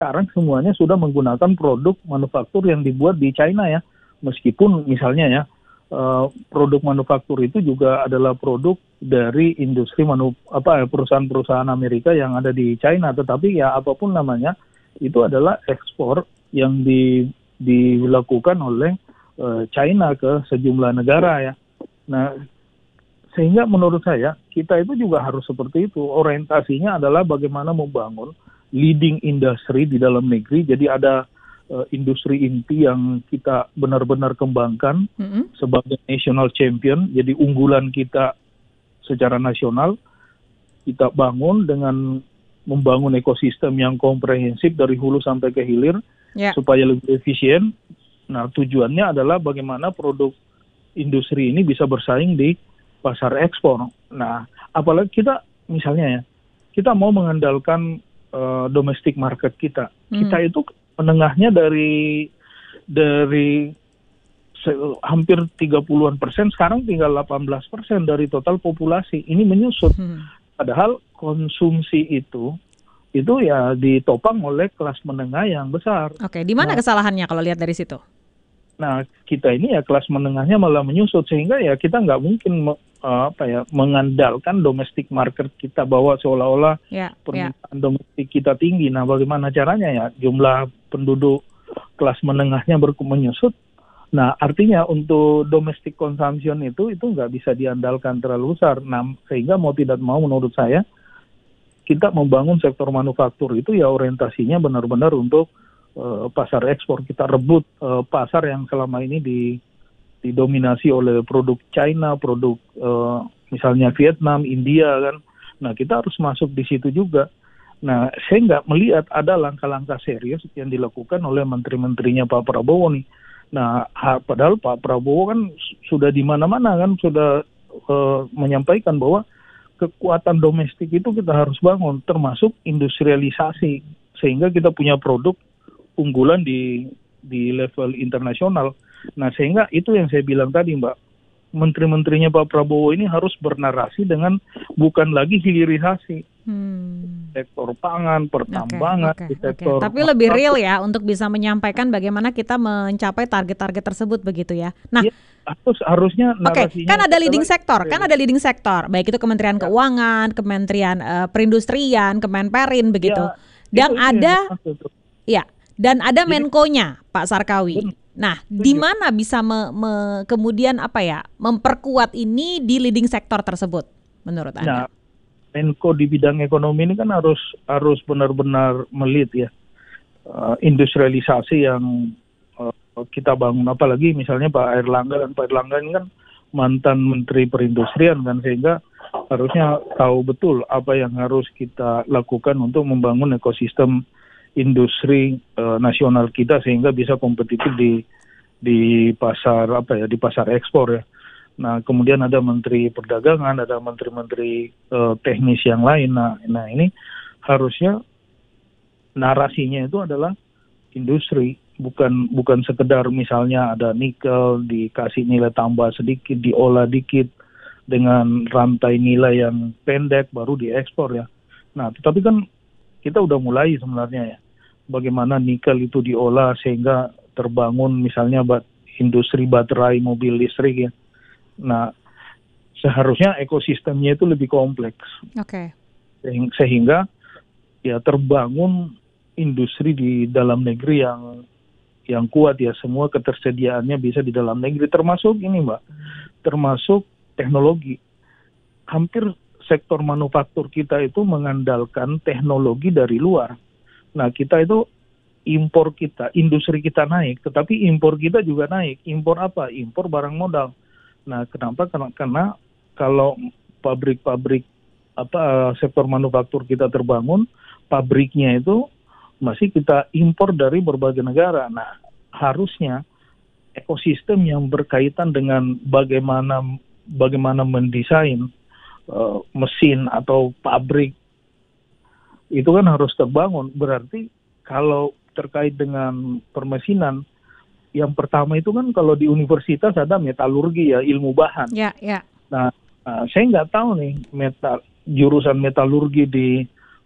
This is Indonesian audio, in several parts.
sekarang semuanya sudah menggunakan produk manufaktur yang dibuat di China ya. Meskipun misalnya ya, produk manufaktur itu juga adalah produk dari industri perusahaan-perusahaan Amerika yang ada di China, tetapi ya apapun namanya itu adalah ekspor yang dilakukan oleh China ke sejumlah negara ya. Nah, sehingga menurut saya kita itu juga harus seperti itu. Orientasinya adalah bagaimana membangun leading industry di dalam negeri. Jadi ada industri inti yang kita benar-benar kembangkan sebagai national champion. Jadi unggulan kita secara nasional kita bangun dengan membangun ekosistem yang komprehensif dari hulu sampai ke hilir supaya lebih efisien. Nah, tujuannya adalah bagaimana produk industri ini bisa bersaing di pasar ekspor. Nah, apalagi kita misalnya ya, kita mau mengandalkan domestic market kita. Kita itu menengahnya dari hampir 30-an%, sekarang tinggal 18% dari total populasi. Ini menyusut. Padahal konsumsi itu ya ditopang oleh kelas menengah yang besar. Oke, di mana kesalahannya kalau lihat dari situ? Nah, kita ini ya kelas menengahnya malah menyusut, sehingga ya kita nggak mungkin mengandalkan domestic market kita, bahwa seolah-olah permintaan domestik kita tinggi. Nah, bagaimana caranya ya? Jumlah penduduk kelas menengahnya menyusut. Nah, artinya untuk domestic consumption itu nggak bisa diandalkan terlalu besar. Nah, sehingga mau tidak mau menurut saya kita membangun sektor manufaktur itu ya orientasinya benar-benar untuk pasar ekspor. Kita rebut pasar yang selama ini didominasi oleh produk China, produk misalnya Vietnam, India kan. Nah, kita harus masuk di situ juga. Nah, saya nggak melihat ada langkah-langkah serius yang dilakukan oleh menteri-menterinya Pak Prabowo nih. Nah, padahal Pak Prabowo kan sudah di mana-mana kan, sudah menyampaikan bahwa kekuatan domestik itu kita harus bangun, termasuk industrialisasi, sehingga kita punya produk unggulan di level internasional. Nah, sehingga itu yang saya bilang tadi, Mbak, menteri-menterinya Pak Prabowo ini harus bernarasi dengan bukan lagi hilirisasi sektor pangan, pertambangan, sektor. Tapi lebih real ya untuk bisa menyampaikan bagaimana kita mencapai target-target tersebut begitu ya. Nah, ya, harusnya narasinya kan ada leading sektor, baik itu Kementerian Keuangan, Kementerian Perindustrian, Kemenperin begitu. Dan ada Menko-nya Pak Sarkawi. Nah, di mana bisa kemudian memperkuat ini di leading sektor tersebut menurut Anda? Nah, Menko di bidang ekonomi ini kan harus benar-benar melit ya industrialisasi yang kita bangun. Apalagi misalnya Pak Airlangga ini kan mantan Menteri Perindustrian kan, sehingga harusnya tahu betul apa yang harus kita lakukan untuk membangun ekosistem industri nasional kita sehingga bisa kompetitif di pasar di pasar ekspor ya. Nah, kemudian ada Menteri Perdagangan, ada menteri-menteri teknis yang lain. Nah ini harusnya narasinya itu adalah industri, bukan sekedar misalnya ada nikel dikasih nilai tambah sedikit, diolah dikit dengan rantai nilai yang pendek baru diekspor ya. Nah, tetapi kan kita udah mulai sebenarnya ya, bagaimana nikel itu diolah sehingga terbangun misalnya industri baterai mobil listrik ya. Nah, seharusnya ekosistemnya itu lebih kompleks. Sehingga ya terbangun industri di dalam negeri yang kuat ya, semua ketersediaannya bisa di dalam negeri, termasuk ini Mbak, termasuk teknologi. Hampir sektor manufaktur kita itu mengandalkan teknologi dari luar. Nah, kita itu impor kita, industri kita naik, tetapi impor kita juga naik. Impor apa? Impor barang modal. Nah, kenapa? Karena kalau pabrik-pabrik sektor manufaktur kita terbangun, pabriknya itu masih kita impor dari berbagai negara. Nah, harusnya ekosistem yang berkaitan dengan bagaimana mendesain mesin atau pabrik itu kan harus terbangun. Berarti kalau terkait dengan permesinan, yang pertama itu kan kalau di universitas ada metalurgi ya, ilmu bahan. Nah, saya nggak tahu nih jurusan metalurgi di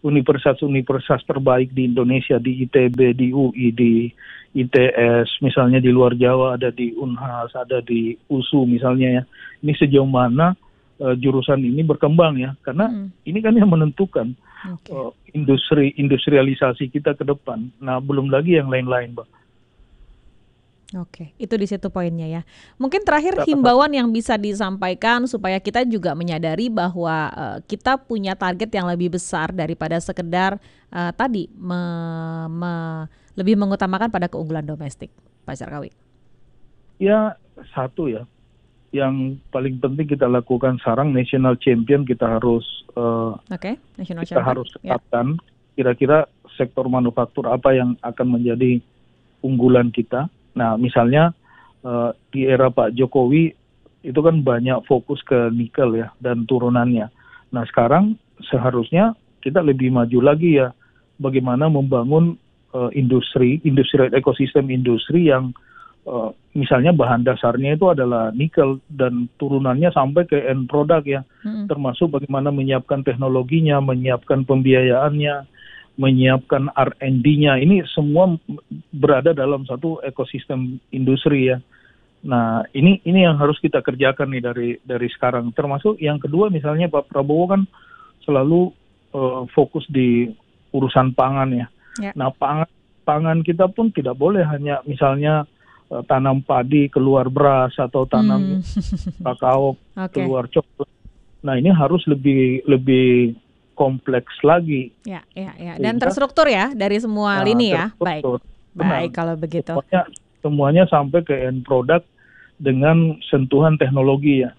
universitas terbaik di Indonesia, di ITB, di UI, di ITS, misalnya di luar Jawa ada di Unhas, ada di USU misalnya ya. Ini sejauh mana jurusan ini berkembang ya, karena ini kan yang menentukan industrialisasi kita ke depan. Nah, belum lagi yang lain-lain, Mbak. Oke, itu di situ poinnya ya. Mungkin terakhir himbauan yang bisa disampaikan supaya kita juga menyadari bahwa kita punya target yang lebih besar daripada sekedar tadi lebih mengutamakan pada keunggulan domestik, Pak Sarkawi. Ya, satu ya. Yang paling penting kita lakukan sekarang national champion kita harus harus tetapkan kira-kira sektor manufaktur apa yang akan menjadi unggulan kita. Nah, misalnya di era Pak Jokowi itu kan banyak fokus ke nikel ya dan turunannya. Nah, sekarang seharusnya kita lebih maju lagi ya, bagaimana membangun ekosistem industri yang misalnya bahan dasarnya itu adalah nikel dan turunannya sampai ke end product ya, termasuk bagaimana menyiapkan teknologinya, menyiapkan pembiayaannya, menyiapkan R&D-nya. Ini semua berada dalam satu ekosistem industri ya. Nah, ini yang harus kita kerjakan nih dari sekarang. Termasuk yang kedua, misalnya Pak Prabowo kan selalu fokus di urusan pangan ya. Nah, pangan kita pun tidak boleh hanya misalnya tanam padi keluar beras atau tanam kakao keluar coklat. Nah, ini harus lebih kompleks lagi. Ya. Dan terstruktur ya dari semua lini ya. Baik kalau begitu. Semuanya sampai ke end product dengan sentuhan teknologi ya.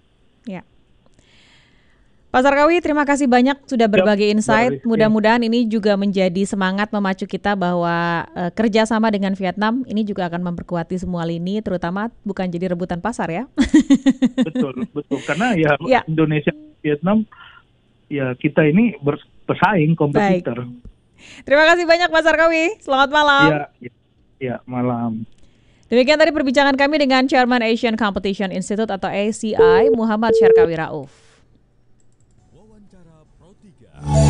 Pak Sarkawi, terima kasih banyak sudah berbagi insight. Mudah-mudahan ini juga menjadi semangat memacu kita bahwa kerjasama dengan Vietnam ini juga akan memperkuati semua lini, terutama bukan jadi rebutan pasar ya. Betul. Karena ya Indonesia, Vietnam, ya kita ini bersaing kompetitor. Terima kasih banyak Pak Sarkawi. Selamat malam. Ya, malam. Demikian tadi perbincangan kami dengan Chairman Asian Competition Institute atau ACI, Muhammad Syarkawi Rauf.